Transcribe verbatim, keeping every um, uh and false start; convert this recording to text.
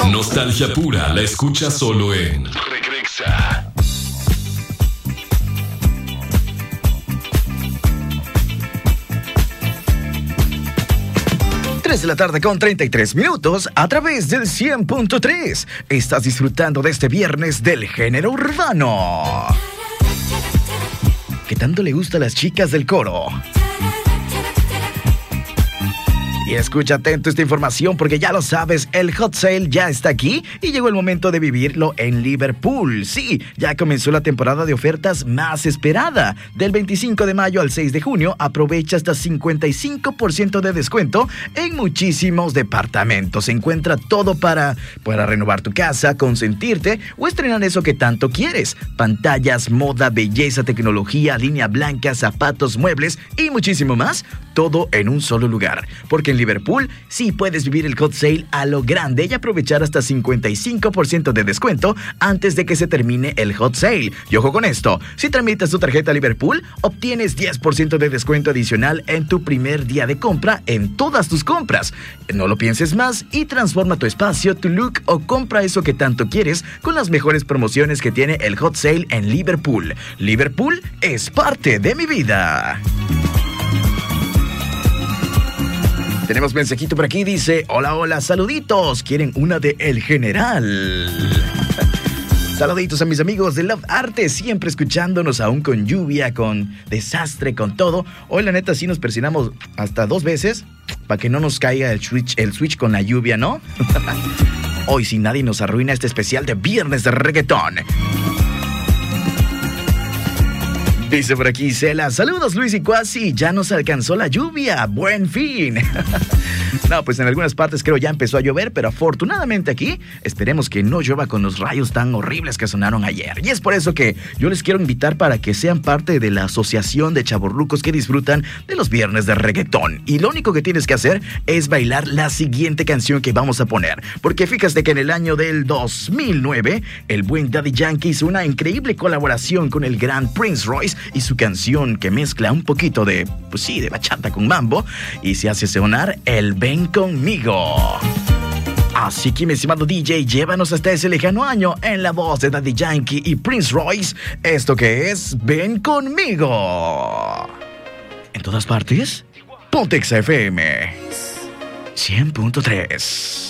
Nostalgia pura la escuchas solo en Regresa. tres de la tarde con treinta y tres minutos a través del cien punto tres. Estás disfrutando de este viernes del género urbano. ¿Qué tanto le gusta a las chicas del coro? Y escucha atento esta información porque ya lo sabes, el Hot Sale ya está aquí y llegó el momento de vivirlo en Liverpool. Sí, ya comenzó la temporada de ofertas más esperada. Del veinticinco de mayo al seis de junio, aprovecha hasta cincuenta y cinco por ciento de descuento en muchísimos departamentos. Se encuentra todo para, para renovar tu casa, consentirte o estrenar eso que tanto quieres. Pantallas, moda, belleza, tecnología, línea blanca, zapatos, muebles y muchísimo más. Todo en un solo lugar. Porque en Liverpool sí puedes vivir el Hot Sale a lo grande y aprovechar hasta cincuenta y cinco por ciento de descuento antes de que se termine el Hot Sale. Y ojo con esto, si tramitas tu tarjeta Liverpool, obtienes diez por ciento de descuento adicional en tu primer día de compra en todas tus compras. No lo pienses más y transforma tu espacio, tu look o compra eso que tanto quieres con las mejores promociones que tiene el Hot Sale en Liverpool. Liverpool es parte de mi vida. Tenemos mensajito por aquí, dice: hola, hola, saluditos, ¿quieren una de El General? Saluditos a mis amigos de Love Arte, siempre escuchándonos aún con lluvia, con desastre, con todo. Hoy la neta sí nos presionamos hasta dos veces para que no nos caiga el switch, el switch con la lluvia, ¿no? Hoy sin nadie nos arruina este especial de Viernes de Reggaetón. Dice por aquí Cela: saludos Luis y Cuasi, ya nos alcanzó la lluvia, buen fin. No, pues en algunas partes creo ya empezó a llover, pero afortunadamente aquí esperemos que no llueva con los rayos tan horribles que sonaron ayer. Y es por eso que yo les quiero invitar para que sean parte de la asociación de chavorrucos que disfrutan de los viernes de reggaetón. Y lo único que tienes que hacer es bailar la siguiente canción que vamos a poner. Porque fíjate que en el año del dos mil nueve, el buen Daddy Yankee hizo una increíble colaboración con el gran Prince Royce y su canción que mezcla un poquito de, pues sí, de bachata con mambo y se hace sonar el Ven Conmigo. Así que mi estimado D J, llévanos hasta ese lejano año en la voz de Daddy Yankee y Prince Royce. Esto que es Ven Conmigo. En todas partes, Pontex F M cien punto tres.